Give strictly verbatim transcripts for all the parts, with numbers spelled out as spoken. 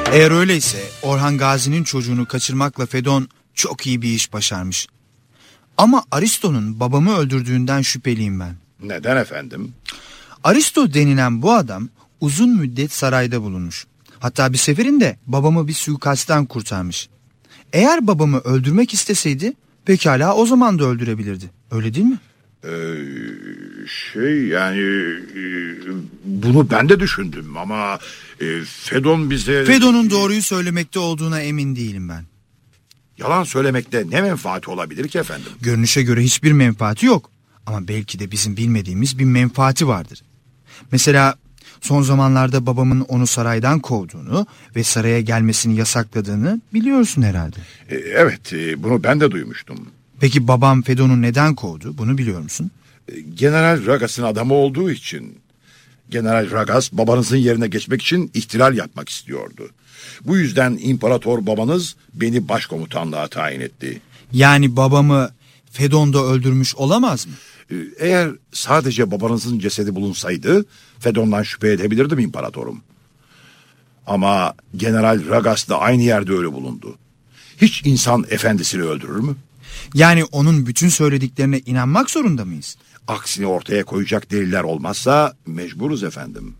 Eğer öyleyse Orhan Gazi'nin çocuğunu kaçırmakla Fedon çok iyi bir iş başarmış. Ama Aristo'nun babamı öldürdüğünden şüpheliyim ben. Neden efendim? Aristo denilen bu adam uzun müddet sarayda bulunmuş. Hatta bir seferinde babamı bir suikastten kurtarmış. Eğer babamı öldürmek isteseydi pekala o zaman da öldürebilirdi. Öyle değil mi? Ee, şey yani e, bunu ben de düşündüm ama e, Fedon bize... Fedon'un doğruyu söylemekte olduğuna emin değilim ben. Yalan söylemekte ne menfaati olabilir ki efendim? Görünüşe göre hiçbir menfaati yok. Ama belki de bizim bilmediğimiz bir menfaati vardır. Mesela son zamanlarda babamın onu saraydan kovduğunu ve saraya gelmesini yasakladığını biliyorsun herhalde. E, evet e, bunu ben de duymuştum. Peki babam Fedon'u neden kovdu? Bunu biliyor musun? E, General Ragas'ın adamı olduğu için. General Ragas babanızın yerine geçmek için ihtilal yapmak istiyordu. Bu yüzden imparator babanız beni başkomutanlığa tayin etti. Yani babamı Fedon da öldürmüş olamaz mı? Eğer sadece babanızın cesedi bulunsaydı Fedon'dan şüphe edebilirdim imparatorum. Ama General Ragas da aynı yerde öyle bulundu. Hiç insan efendisini öldürür mü? Yani onun bütün söylediklerine inanmak zorunda mıyız? Aksini ortaya koyacak deliller olmazsa mecburuz efendim.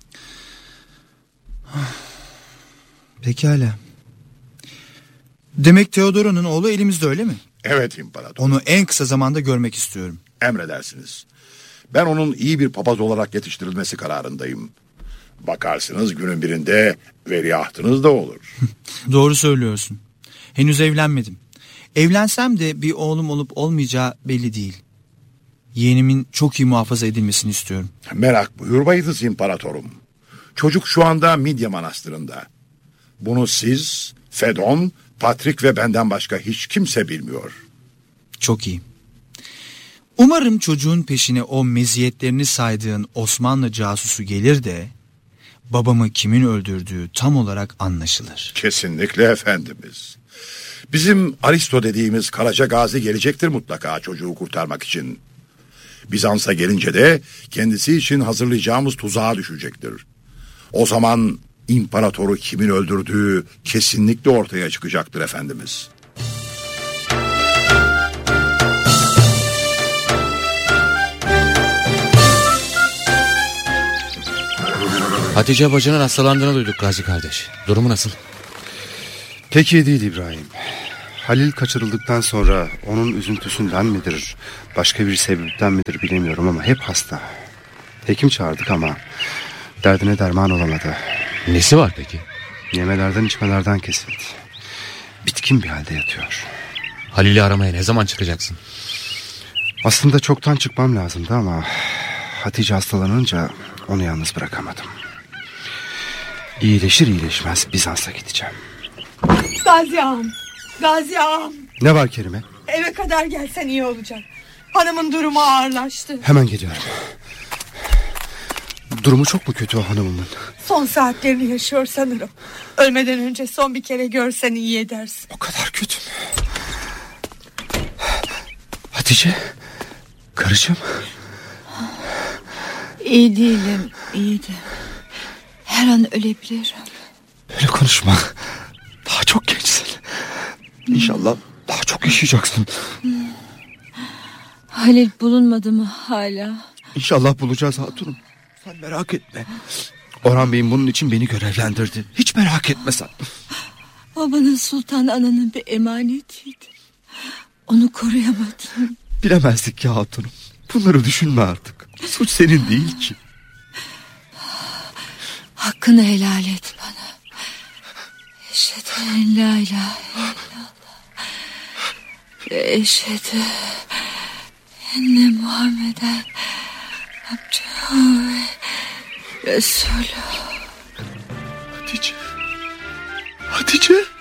Pekala. Demek Theodora'nın oğlu elimizde, öyle mi? Evet imparator. Onu en kısa zamanda görmek istiyorum. Emredersiniz. Ben onun iyi bir papaz olarak yetiştirilmesi kararındayım. Bakarsınız günün birinde veliahtınız da olur. Doğru söylüyorsun. Henüz evlenmedim. Evlensem de bir oğlum olup olmayacağı belli değil. Yeğenimin çok iyi muhafaza edilmesini istiyorum. Merak buyurmayınız imparatorum. Çocuk şu anda Midya Manastırı'nda. Bunu siz, Fedon, Patrik ve benden başka hiç kimse bilmiyor. Çok iyi. Umarım çocuğun peşine o meziyetlerini saydığın Osmanlı casusu gelir de babamı kimin öldürdüğü tam olarak anlaşılır. Kesinlikle efendimiz. Bizim Aristo dediğimiz Karaca Gazi gelecektir mutlaka çocuğu kurtarmak için. Bizans'a gelince de kendisi için hazırlayacağımız tuzağa düşecektir. O zaman imparatoru kimin öldürdüğü kesinlikle ortaya çıkacaktır efendimiz. Hatice bacının hastalandığını duyduk Gazi kardeş. Durumu nasıl? Pek iyi değil İbrahim. Halil kaçırıldıktan sonra onun üzüntüsünden midir, başka bir sebepten midir bilemiyorum ama hep hasta. Hekim çağırdık ama derdine derman olamadı. Nesi var peki? Yemelerden içmelerden kesildi. Bitkin bir halde yatıyor. Halil'i aramaya ne zaman çıkacaksın? Aslında çoktan çıkmam lazımdı ama Hatice hastalanınca onu yalnız bırakamadım. İyileşir iyileşmez Bizans'a gideceğim. Gazi ağam, Gazi ağam. Ne var Kerime? Eve kadar gelsen iyi olacak. Hanımın durumu ağırlaştı. Hemen geliyorum. Durumu çok mu kötü o hanımımın? Son saatlerini yaşıyor sanırım. Ölmeden önce son bir kere görsen iyi edersin. O kadar kötü mü? Hatice, karıcığım. İyi değilim, iyiydim. Her an ölebilirim. Öyle konuşma. Daha çok gençsin. İnşallah daha çok yaşayacaksın. Halil bulunmadı mı hala? İnşallah bulacağız hatunum. Sen merak etme. Orhan Bey'im bunun için beni görevlendirdi. Hiç merak etme sen. Babanın Sultan Ana'nın bir emanetiydi. Onu koruyamadım. Bilemezdik ki hatunum. Bunları düşünme artık. Suç senin değil ki. Hakkını helal et bana. Eşhedü en la ilahe illallah. Ve eşhedü enne Muhammeden abdühü ve Resulü. Hatice. Hatice.